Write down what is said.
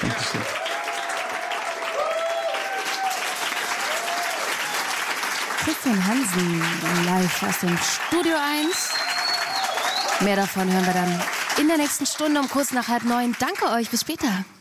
Dankeschön. Christian Hansen live aus dem Studio 1. Mehr davon hören wir dann in der nächsten Stunde um kurz nach 8:30. Danke euch, bis später.